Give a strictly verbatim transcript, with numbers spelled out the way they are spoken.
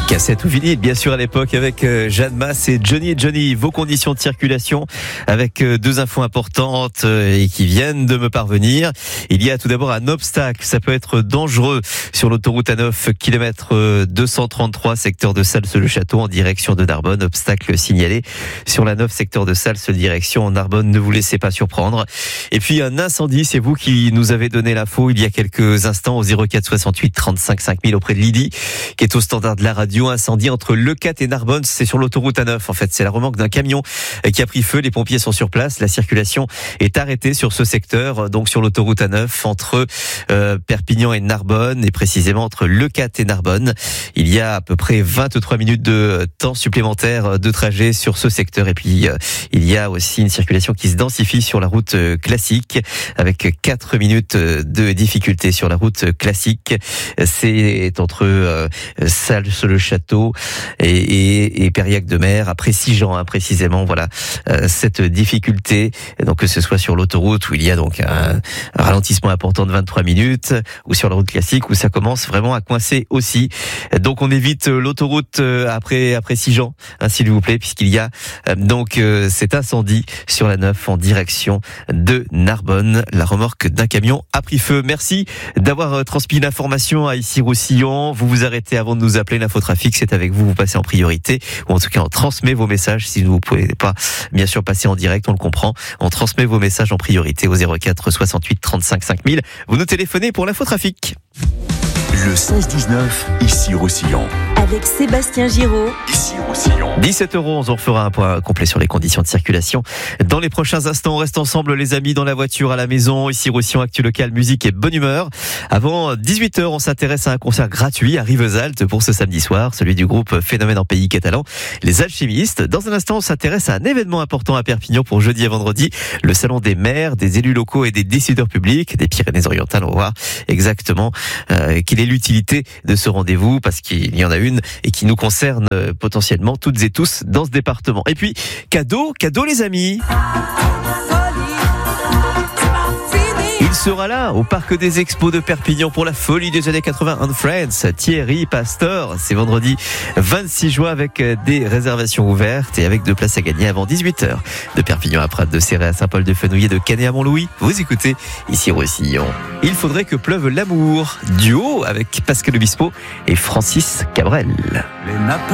Cassette ou vinyle, bien sûr à l'époque avec Jeanne Masse et Johnny et Johnny. Vos conditions de circulation avec deux infos importantes et qui viennent de me parvenir. Il y a tout d'abord un obstacle, ça peut être dangereux sur l'autoroute A neuf, kilomètre deux cent trente-trois, secteur de Sals-le-Château en direction de Narbonne. Obstacle signalé sur la neuf, secteur de Sals, direction Narbonne. Ne vous laissez pas surprendre. Et puis un incendie, c'est vous qui nous avez donné l'info il y a quelques instants au zéro quatre soixante-huit trente-cinq cinq mille auprès de Lydie, qui est au standard de la radio. Incendie entre Leucate et Narbonne, c'est sur l'autoroute A neuf. En fait, c'est la remorque d'un camion qui a pris feu. Les pompiers sont sur place. La circulation est arrêtée sur ce secteur, donc sur l'autoroute A neuf, entre euh, Perpignan et Narbonne, et précisément entre Leucate et Narbonne. Il y a à peu près vingt-trois minutes de temps supplémentaire de trajet sur ce secteur. Et puis, euh, il y a aussi une circulation qui se densifie sur la route classique, avec quatre minutes de difficulté sur la route classique. C'est entre euh, Sals-le-Château et, et, et Périac-de-Mer, après Sigean, hein, précisément. Voilà euh, cette difficulté. Donc que ce soit sur l'autoroute où il y a donc un, un ralentissement important de vingt-trois minutes, ou sur la route classique où ça commence vraiment à coincer aussi. Donc on évite l'autoroute après après Sigean, hein, s'il vous plaît, puisqu'il y a euh, donc euh, cet incendie sur la neuf en direction de Narbonne. La remorque d'un camion a pris feu. Merci d'avoir transmis l'information à Issy-Roussillon. Vous vous arrêtez avant de nous appeler. L'infotrafic, c'est avec vous. Vous passez en priorité, ou en tout cas on transmet vos messages. Si vous ne pouvez pas bien sûr passer en direct, on le comprend. On transmet vos messages en priorité au zéro quatre soixante-huit trente-cinq cinq mille. Vous nous téléphonez pour l'infotrafic. Le seize dix-neuf, Issy-Roussillon. Avec Sébastien Giraud. Issy-Roussillon. dix-sept heures onze, on fera un point complet sur les conditions de circulation. Dans les prochains instants, on reste ensemble les amis, dans la voiture, à la maison. Issy-Roussillon, actu local, musique et bonne humeur. Avant dix-huit heures, on s'intéresse à un concert gratuit à Rivesaltes pour ce samedi soir, celui du groupe Phénomène en pays catalan, les Alchimistes. Dans un instant, on s'intéresse à un événement important à Perpignan pour jeudi et vendredi, le salon des maires, des élus locaux et des décideurs publics des Pyrénées-Orientales. On va voir exactement euh, quelle est l'utilité de ce rendez-vous, parce qu'il y en a une et qui nous concerne euh, potentiellement toutes et tous dans ce département. Et puis, cadeau, cadeau les amis. Il sera là au Parc des Expos de Perpignan pour la folie des années quatre-vingts and Friends. Thierry Pastor, c'est vendredi vingt-six juin avec des réservations ouvertes et avec deux places à gagner avant dix-huit heures. De Perpignan à Prat, de Céret à Saint-Paul-de-Fenouillet, de Canet à Montlouis. Vous écoutez Issy-Roussillon. Il faudrait que pleuve l'amour. Duo avec Pascal Obispo et Francis Cabrel.